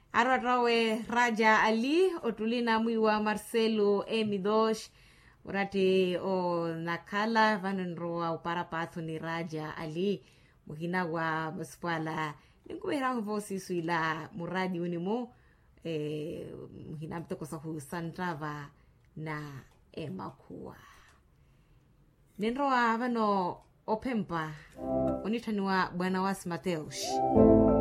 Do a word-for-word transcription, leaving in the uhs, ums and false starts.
Arwarawe Raja Ali otulina mwiwa Marcelo Emidosh urati o nakala vanonroa uparapatho ni Raja Ali muhina wa maswala ninkuwera vosi suila muradi unimo eh muhina mtokosa husantrava na emakuwa nenroa vano opempa onitaniwa bwana wasi Mateus